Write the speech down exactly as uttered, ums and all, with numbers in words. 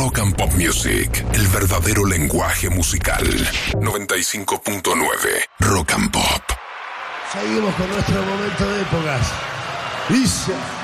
Rock and Pop Music, el verdadero lenguaje musical. noventa y cinco punto nueve Rock and Pop. Seguimos con nuestro momento de épocas. Dice...